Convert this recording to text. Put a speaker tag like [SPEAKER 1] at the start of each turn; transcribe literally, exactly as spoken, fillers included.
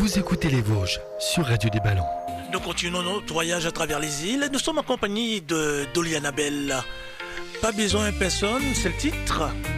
[SPEAKER 1] Vous écoutez les Vosges sur Radio des Ballons.
[SPEAKER 2] Nous continuons notre voyage à travers les îles. Nous sommes en compagnie de d'Oliana Bell. Pas besoin de personne, c'est le titre.